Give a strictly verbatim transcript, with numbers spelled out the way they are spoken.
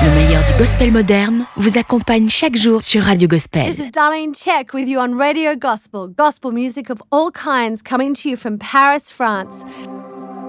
Le meilleur du gospel moderne vous accompagne chaque jour sur Radio Gospel. This is Darlene Check with you on Radio Gospel. Gospel music of all kinds coming to you from Paris, France.